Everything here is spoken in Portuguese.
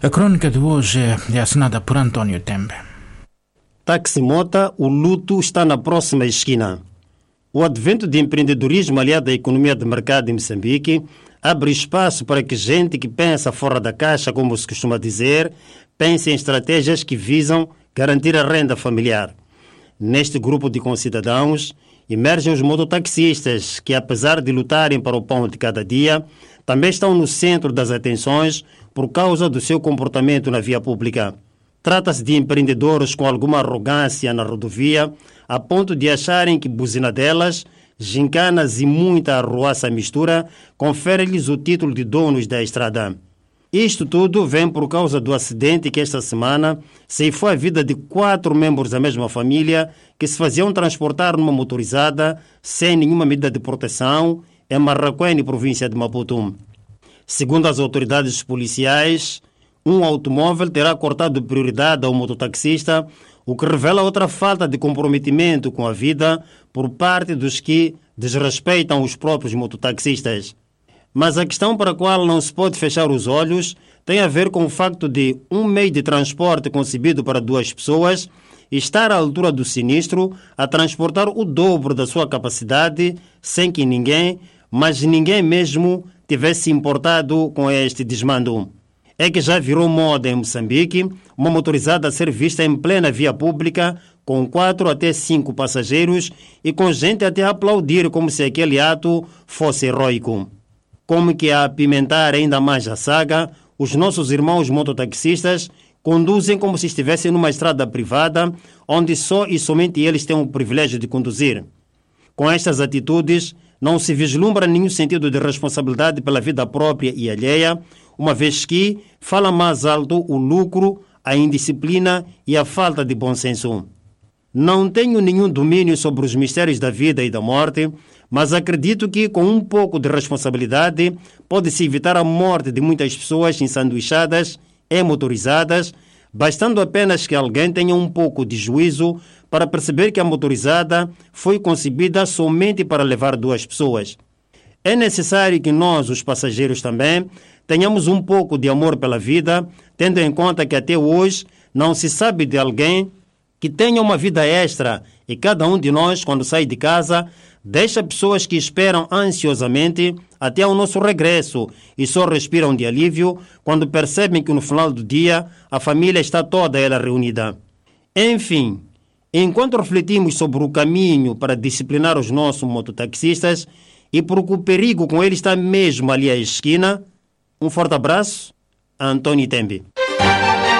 A crônica de hoje é assinada por António Tembe. Taximota, o luto está na próxima esquina. O advento de empreendedorismo aliado à economia de mercado em Moçambique abre espaço para que gente que pensa fora da caixa, como se costuma dizer, pense em estratégias que visam garantir a renda familiar. Neste grupo de concidadãos emergem os mototaxistas que, apesar de lutarem para o pão de cada dia, também estão no centro das atenções por causa do seu comportamento na via pública. Trata-se de empreendedores com alguma arrogância na rodovia, a ponto de acharem que buzinadelas, gincanas e muita arruaça mistura conferem-lhes o título de donos da estrada. Isto tudo vem por causa do acidente que esta semana ceifou a vida de 4 membros da mesma família que se faziam transportar numa motorizada sem nenhuma medida de proteção em Marraquém, província de Maputo. Segundo as autoridades policiais, um automóvel terá cortado prioridade ao mototaxista, o que revela outra falta de comprometimento com a vida por parte dos que desrespeitam os próprios mototaxistas. Mas a questão para a qual não se pode fechar os olhos tem a ver com o facto de um meio de transporte concebido para 2 pessoas estar à altura do sinistro a transportar o dobro da sua capacidade sem que ninguém, mas ninguém mesmo, tivesse importado com este desmando. É que já virou moda em Moçambique uma motorizada a ser vista em plena via pública com 4 até 5 passageiros e com gente até a aplaudir como se aquele ato fosse heróico. Como que a apimentar ainda mais a saga, os nossos irmãos mototaxistas conduzem como se estivessem numa estrada privada, onde só e somente eles têm o privilégio de conduzir. Com estas atitudes, não se vislumbra nenhum sentido de responsabilidade pela vida própria e alheia, uma vez que fala mais alto o lucro, a indisciplina e a falta de bom senso. Não tenho nenhum domínio sobre os mistérios da vida e da morte, mas acredito que com um pouco de responsabilidade pode-se evitar a morte de muitas pessoas ensanduichadas e motorizadas, bastando apenas que alguém tenha um pouco de juízo para perceber que a motorizada foi concebida somente para levar 2 pessoas. É necessário que nós, os passageiros também, tenhamos um pouco de amor pela vida, tendo em conta que até hoje não se sabe de alguém que tenha uma vida extra e cada um de nós, quando sai de casa, deixa pessoas que esperam ansiosamente até ao nosso regresso e só respiram de alívio quando percebem que no final do dia a família está toda ela reunida. Enfim, enquanto refletimos sobre o caminho para disciplinar os nossos mototaxistas e porque o perigo com ele está mesmo ali à esquina, um forte abraço, António Tembe.